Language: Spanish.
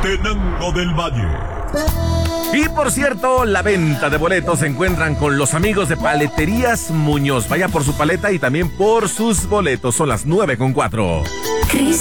Tenango del Valle. Y por cierto, la venta de boletos se encuentran con los amigos de Paleterías Muñoz. Vaya por su paleta y también por sus boletos. Son las 9:04.